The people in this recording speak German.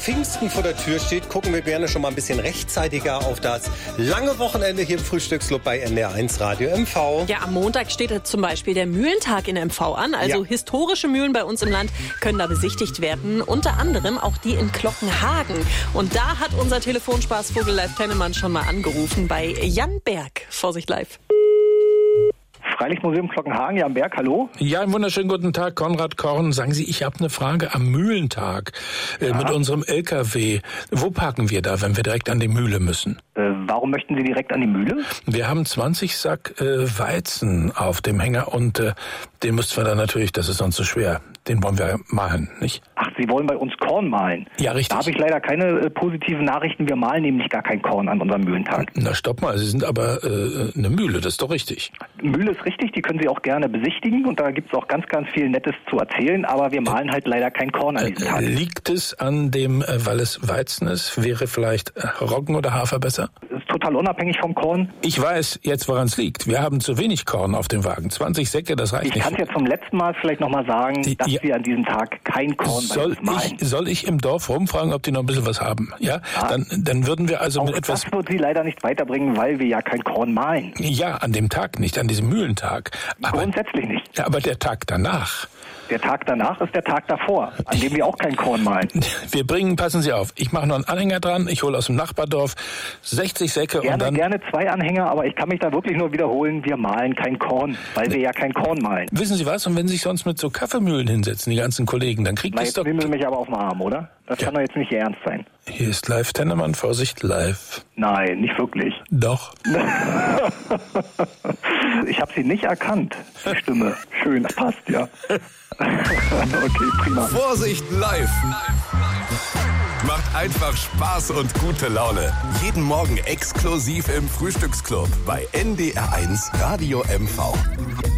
Pfingsten vor der Tür steht, gucken wir gerne schon mal ein bisschen rechtzeitiger auf das lange Wochenende hier im Frühstücksclub bei NDR1 Radio MV. Ja, am Montag steht zum Beispiel der Mühlentag in MV an. Also historische Mühlen bei uns im Land können da besichtigt werden. Unter anderem auch die in Glockenhagen. Und da hat unser Telefonspaßvogel Live Tennemann schon mal angerufen bei Jan Berg. Vorsicht live. Freilichtmuseum Glockenhagen, Jan Berg, hallo? Ja, einen wunderschönen guten Tag, Konrad Korn. Sagen Sie, ich habe eine Frage am Mühlentag mit unserem LKW. Wo parken wir da, wenn wir direkt an die Mühle müssen? Warum möchten Sie direkt an die Mühle? Wir haben 20 Sack Weizen auf dem Hänger und den müssten wir dann natürlich, das ist sonst so schwer, den wollen wir mahlen, nicht? Ach, Sie wollen bei uns Korn mahlen? Ja, richtig. Da habe ich leider keine positiven Nachrichten. Wir mahlen nämlich gar kein Korn an unserem Mühlentag. Na, stopp mal, Sie sind aber eine Mühle, das ist doch richtig. Mühle ist richtig, die können Sie auch gerne besichtigen und da gibt es auch ganz, ganz viel Nettes zu erzählen, aber wir mahlen halt leider kein Korn an diesem Tag. Liegt es an dem, weil es Weizen ist, wäre vielleicht Roggen oder Hafer besser? Das ist total unabhängig vom Korn. Ich weiß jetzt, woran es liegt. Wir haben zu wenig Korn auf dem Wagen. 20 Säcke, das reicht nicht. Ich kann es jetzt zum letzten Mal vielleicht nochmal sagen, dass wir an diesem Tag kein Korn bei uns mahlen. Soll ich im Dorf rumfragen, ob die noch ein bisschen was haben? Ja? Dann würden wir also auch mit etwas... Das wird Sie leider nicht weiterbringen, weil wir ja kein Korn mahlen. Ja, an dem Tag nicht, an diesem Mühlentag. Grundsätzlich nicht. Ja, aber der Tag danach... Der Tag danach ist der Tag davor, an dem wir auch kein Korn mahlen. Wir bringen, passen Sie auf, ich mache noch einen Anhänger dran, ich hole aus dem Nachbardorf 60 Säcke und dann... Gerne 2 Anhänger, aber ich kann mich da wirklich nur wiederholen, wir mahlen kein Korn, weil wir ja kein Korn mahlen. Wissen Sie was, und wenn Sie sich sonst mit so Kaffeemühlen hinsetzen, die ganzen Kollegen, dann kriegt es doch... Jetzt nehmen Sie mich aber auf den Arm, oder? Das kann doch jetzt nicht Ihr Ernst sein. Hier ist Live Tennemann, Vorsicht, live. Nein, nicht wirklich. Doch. Ich habe Sie nicht erkannt, die Stimme. Schön, das passt, ja. Okay, prima. Vorsicht, live. Macht einfach Spaß und gute Laune. Jeden Morgen exklusiv im Frühstücksclub bei NDR1 Radio MV.